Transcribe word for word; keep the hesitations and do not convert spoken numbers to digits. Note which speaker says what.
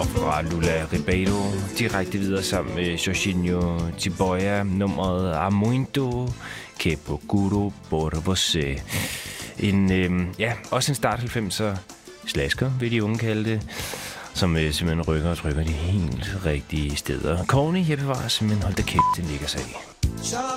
Speaker 1: Og fra Lula Ribeiro direkte videre sammen med Jorginho Tiboya, nummeret Amuinto que procuro por você. En, øhm, ja, også en start halvfemser slasker, vil de unge kalde det, som øh, simpelthen rykker og trykker de helt rigtige steder. Corny, jeg bevarer simpelthen, hold da kæft, den ligger sig af.